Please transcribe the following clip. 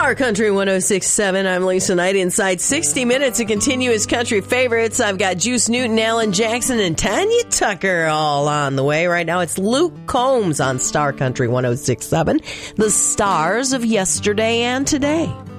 Star Country 106.7. I'm Lisa Knight. Inside 60 minutes of continuous country favorites. I've got Juice Newton, Alan Jackson, and Tanya Tucker all on the way. Right now, it's Luke Combs on Star Country 106.7. The stars of yesterday and today.